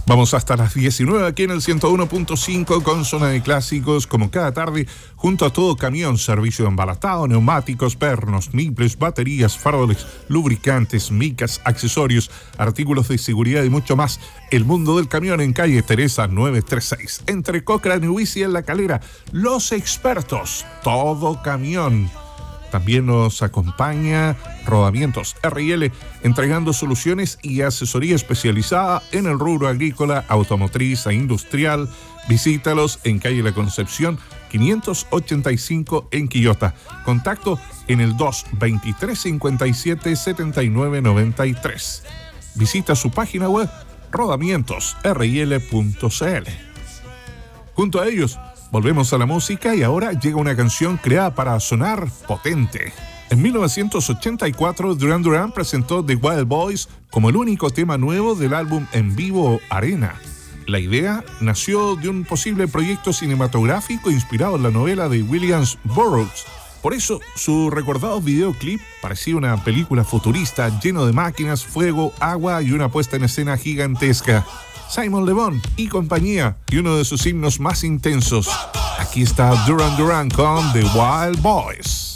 Vamos hasta las 19 aquí en el 101.5 con Zona de Clásicos, como cada tarde, junto a Todo Camión, servicio de embalatado, neumáticos, pernos, niples, baterías, faroles, lubricantes, micas, accesorios, artículos de seguridad y mucho más. El mundo del camión en calle Teresa 936, entre Cochrane y Huici en La Calera. Los expertos, Todo Camión. También nos acompaña Rodamientos R&L, entregando soluciones y asesoría especializada en el rubro agrícola, automotriz e industrial. Visítalos en calle La Concepción 585 en Quillota. Contacto en el 223 57 79 93. Visita su página web rodamientosrl.cl. Junto a ellos, volvemos a la música y ahora llega una canción creada para sonar potente. En 1984, Duran Duran presentó The Wild Boys como el único tema nuevo del álbum en vivo Arena. La idea nació de un posible proyecto cinematográfico inspirado en la novela de William Burroughs. Por eso, su recordado videoclip parecía una película futurista lleno de máquinas, fuego, agua y una puesta en escena gigantesca. Simon Le Bon y compañía, y uno de sus himnos más intensos. Aquí está Duran Duran con The Wild Boys.